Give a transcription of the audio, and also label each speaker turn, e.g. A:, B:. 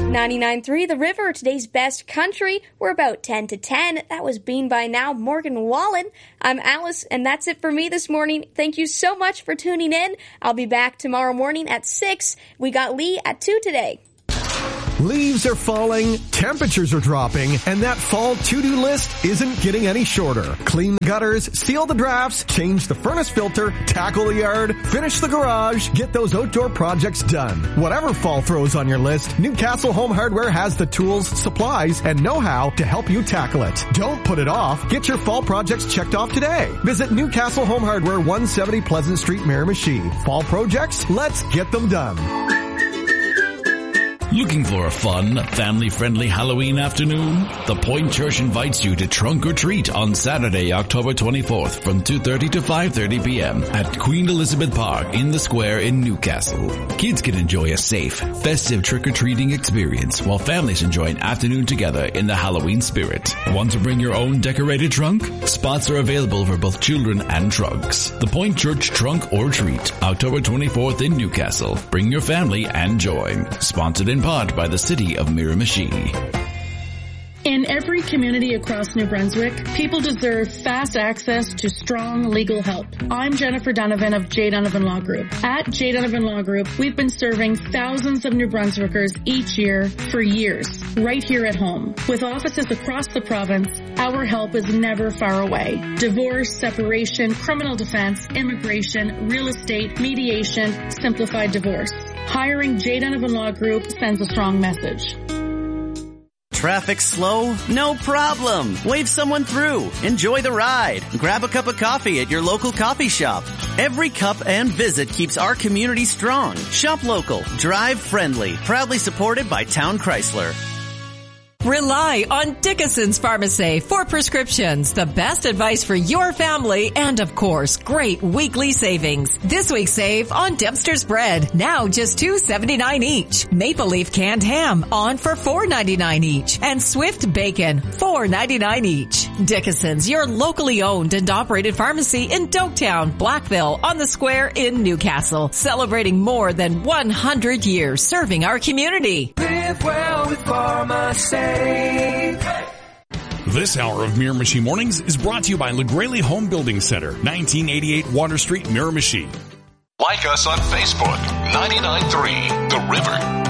A: 99.3 The River, today's best country. We're about 10 to 10. That was Bean by Now, Morgan Wallen. I'm Alice, and that's it for me this morning. Thank you so much for tuning in. I'll be back tomorrow morning at 6. We got Lee at 2 today.
B: Leaves are falling, temperatures are dropping, and that fall to-do list isn't getting any shorter. Clean the gutters, seal the drafts, change the furnace filter, tackle the yard, finish the garage, get those outdoor projects done. Whatever fall throws on your list, Newcastle Home Hardware has the tools, supplies, and know-how to help you tackle it. Don't put it off. Get your fall projects checked off today. Visit Newcastle Home Hardware, 170 Pleasant Street, Miramichi. Fall projects? Let's get them done.
C: Looking for a fun, family-friendly Halloween afternoon? The Point Church invites you to trunk or treat on Saturday, October 24th from 2:30 to 5:30 p.m. at Queen Elizabeth Park in the Square in Newcastle. Kids can enjoy a safe, festive trick-or-treating experience while families enjoy an afternoon together in the Halloween spirit. Want to bring your own decorated trunk? Spots are available for both children and trunks. The Point Church Trunk or Treat, October 24th in Newcastle. Bring your family and join. Sponsored in part by the City of Miramichi.
D: In every community across New Brunswick, people deserve fast access to strong legal help. I'm Jennifer Donovan of J. Donovan Law Group. At J. Donovan Law Group, we've been serving thousands of New Brunswickers each year for years, right here at home. With offices across the province, our help is never far away. Divorce, separation, criminal defense, immigration, real estate, mediation, simplified divorce. Hiring J. Donovan Law Group sends a strong message.
E: Traffic slow? No problem. Wave someone through. Enjoy the ride. Grab a cup of coffee at your local coffee shop. Every cup and visit keeps our community strong. Shop local. Drive friendly. Proudly supported by Town Chrysler.
F: Rely on Dickinson's Pharmacy for prescriptions, the best advice for your family, and of course, great weekly savings. This week save on Dempster's bread, now just $2.79 each. Maple Leaf canned ham on for $4.99 each. And Swift bacon, $4.99 each. Dickinson's, your locally owned and operated pharmacy in Doketown, Blackville, on the Square in Newcastle. Celebrating more than 100 years serving our community.
G: Live well with Pharmacy.
H: This hour of Miramichi Mornings is brought to you by LaGraley Home Building Center, 1988 Water Street, Miramichi.
I: Like us on Facebook, 99.3 The River.